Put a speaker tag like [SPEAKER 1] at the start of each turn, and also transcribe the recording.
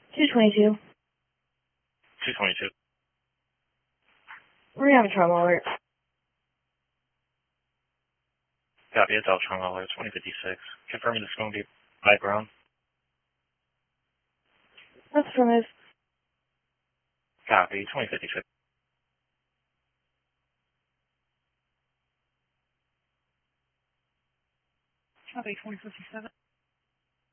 [SPEAKER 1] 222.
[SPEAKER 2] 222.
[SPEAKER 1] We're having trauma alert.
[SPEAKER 2] Copy, it's Al Trauma Alert 2056. Confirming this is going to be by ground.
[SPEAKER 1] That's affirmative.
[SPEAKER 2] Copy, 2056.
[SPEAKER 1] Copy, 2057.